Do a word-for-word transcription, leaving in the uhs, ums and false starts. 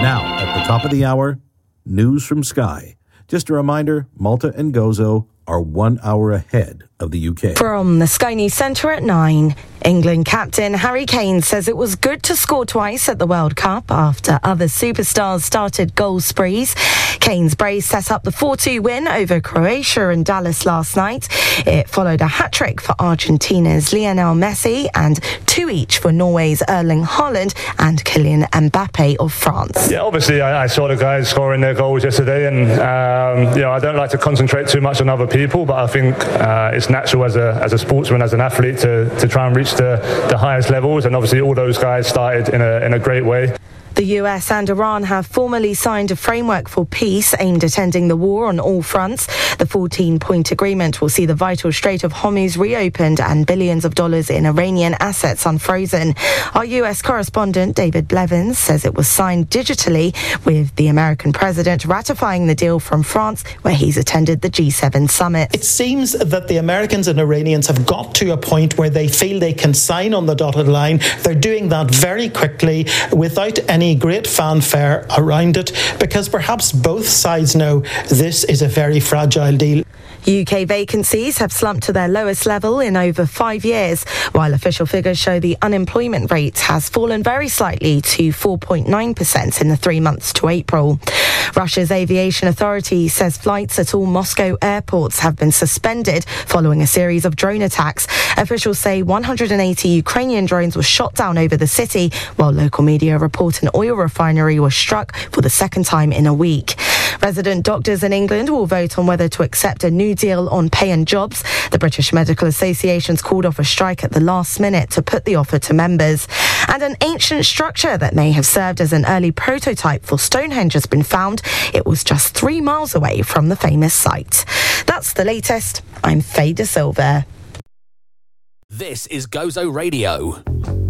Now, at the top of the hour, news from Sky. Just a reminder, Malta and Gozo are one hour ahead of the U K. From the Sky News Centre at nine, England captain Harry Kane says it was good to score twice at the World Cup after other superstars started goal sprees. Kane's brace set up the four two win over Croatia and Dallas last night. It followed a hat-trick for Argentina's Lionel Messi and two each for Norway's Erling Haaland and Kylian Mbappe of France. Yeah, obviously I, I saw the guys scoring their goals yesterday, and um, you know, I don't like to concentrate too much on other people, but I think uh, it's natural as a as a sportsman, as an athlete, to, to try and reach the, the highest levels, and obviously all those guys started in a in a great way. The U S and Iran have formally signed a framework for peace aimed at ending the war on all fronts. The fourteen-point agreement will see the vital Strait of Hormuz reopened and billions of dollars in Iranian assets unfrozen. Our U S correspondent David Blevins says it was signed digitally, with the American president ratifying the deal from France, where he's attended the G seven summit. It seems that the Americans and Iranians have got to a point where they feel they can sign on the dotted line. They're doing that very quickly without any great fanfare around it, because perhaps both sides know this is a very fragile deal. U K vacancies have slumped to their lowest level in over five years, while official figures show the unemployment rate has fallen very slightly to four point nine percent in the three months to April. Russia's aviation authority says flights at all Moscow airports have been suspended following a series of drone attacks. Officials say one hundred eighty Ukrainian drones were shot down over the city, while local media report an oil refinery was struck for the second time in a week. Resident doctors in England will vote on whether to accept a new deal on pay and jobs. The British Medical Association's called off a strike at the last minute to put the offer to members. And an ancient structure that may have served as an early prototype for Stonehenge has been found. It was just three miles away from the famous site. That's the latest. I'm Faye De Silva. This is Gozo Radio.